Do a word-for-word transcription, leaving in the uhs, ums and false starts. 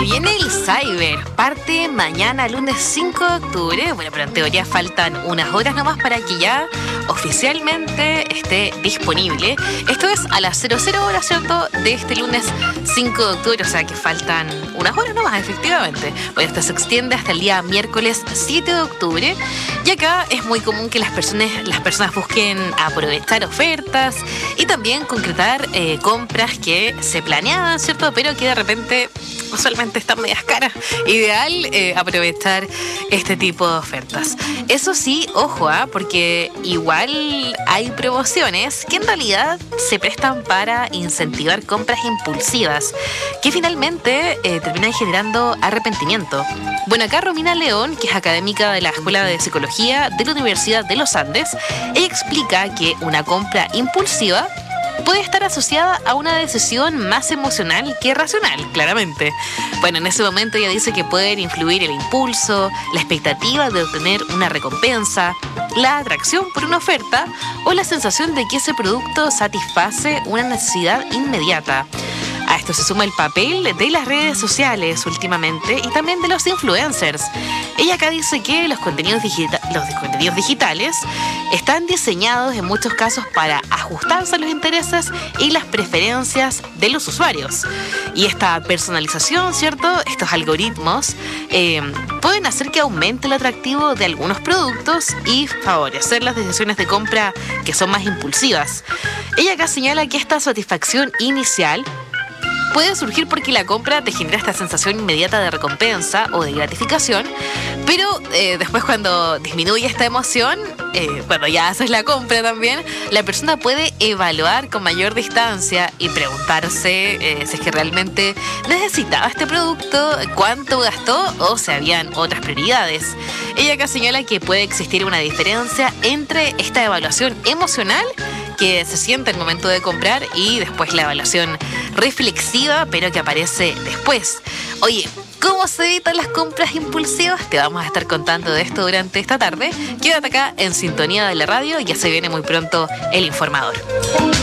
viene el Cyber, parte mañana lunes cinco de octubre, bueno, pero en teoría faltan unas horas nomás para que ya oficialmente esté disponible. Esto es a las cero cero horas, ¿cierto?, de este lunes cinco de octubre, o sea que faltan unas horas nomás, efectivamente. Bueno, esto se extiende hasta el día miércoles siete de octubre y acá es muy común que las personas, las personas busquen aprovechar ofertas y también concretar eh, compras que se planeaban, ¿cierto?, pero que de repente usualmente están medias caras. Ideal eh, aprovechar este tipo de ofertas. Eso sí, ojo, ¿eh? porque igual hay promociones que en realidad se prestan para incentivar compras impulsivas que finalmente eh, terminan generando arrepentimiento. Bueno, acá Romina León, que es académica de la Escuela de Psicología de la Universidad de los Andes, ella explica que una compra impulsiva puede estar asociada a una decisión más emocional que racional, claramente. Bueno, en ese momento ella dice que pueden influir el impulso, la expectativa de obtener una recompensa, la atracción por una oferta o la sensación de que ese producto satisface una necesidad inmediata. A esto se suma el papel de las redes sociales últimamente y también de los influencers. Ella acá dice que los contenidos, digita- los contenidos digitales están diseñados en muchos casos para ajustarse a los intereses y las preferencias de los usuarios. Y esta personalización, ¿cierto?, estos algoritmos eh, pueden hacer que aumente el atractivo de algunos productos y favorecer las decisiones de compra que son más impulsivas. Ella acá señala que esta satisfacción inicial puede surgir porque la compra te genera esta sensación inmediata de recompensa o de gratificación, pero eh, después cuando disminuye esta emoción, eh, cuando ya haces la compra también, la persona puede evaluar con mayor distancia y preguntarse eh, si es que realmente necesitaba este producto, cuánto gastó o si habían otras prioridades. Ella acá señala que puede existir una diferencia entre esta evaluación emocional que se siente al momento de comprar y después la evaluación reflexiva, pero que aparece después. Oye, ¿cómo se evitan las compras impulsivas? Te vamos a estar contando de esto durante esta tarde. Quédate acá en sintonía de la radio, ya se viene muy pronto el informador.